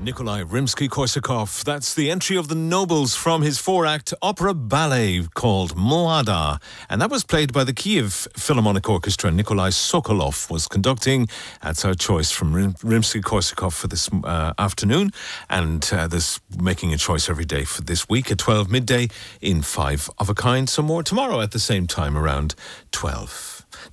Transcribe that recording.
Nikolai Rimsky-Korsakov. That's the entry of the Nobles from his four-act opera ballet called Moada. And that was played by the Kiev Philharmonic Orchestra. Nikolai Sokolov was conducting. That's our choice from Rimsky-Korsakov for this afternoon. And this making a choice every day for this week at 12 midday in Five of a Kind. Some more tomorrow at the same time around 12.